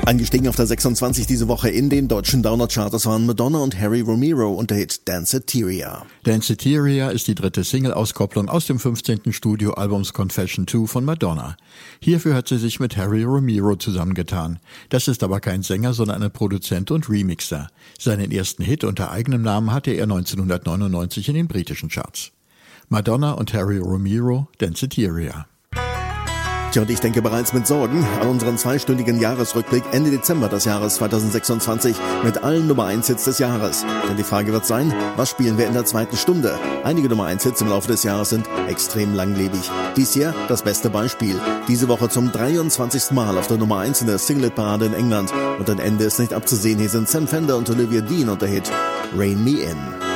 Eingestiegen auf der 26 diese Woche in den deutschen Downer-Charts waren Madonna und Harry Romero und der Hit Danceteria. Danceteria ist die dritte Single-Auskopplung aus dem 15. Studioalbums Confession 2 von Madonna. Hierfür hat sie sich mit Harry Romero zusammengetan. Das ist aber kein Sänger, sondern ein Produzent und Remixer. Seinen ersten Hit unter eigenem Namen hatte er 1999 in den britischen Charts. Madonna und Harry Romero, Danceteria. Tja, und ich denke bereits mit Sorgen an unseren zweistündigen Jahresrückblick Ende Dezember des Jahres 2026 mit allen Nummer-1-Hits des Jahres. Denn die Frage wird sein, was spielen wir in der zweiten Stunde? Einige Nummer-1-Hits im Laufe des Jahres sind extrem langlebig. Dies hier das beste Beispiel. Diese Woche zum 23. Mal auf der Nummer 1 in der Single-Parade in England. Und ein Ende ist nicht abzusehen. Hier sind Sam Fender und Olivia Dean und der Hit Rain Me In.